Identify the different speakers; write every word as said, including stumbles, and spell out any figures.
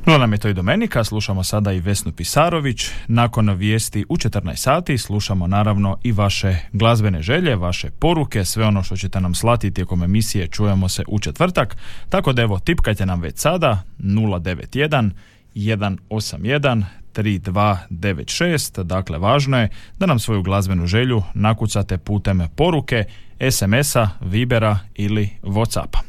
Speaker 1: No nam je to i Domenika, slušamo sada i Vesnu Pisarović. Nakon vijesti u četrnaest sati slušamo naravno i vaše glazbene želje, vaše poruke, sve ono što ćete nam slati tijekom emisije. Čujemo se u četvrtak, tako da evo tipkajte nam već sada nula devet jedan jedan osam jedan tri dva devet šest. Dakle, važno je da nam svoju glazbenu želju nakucate putem poruke, es em esa, Vibera ili Whatsappa.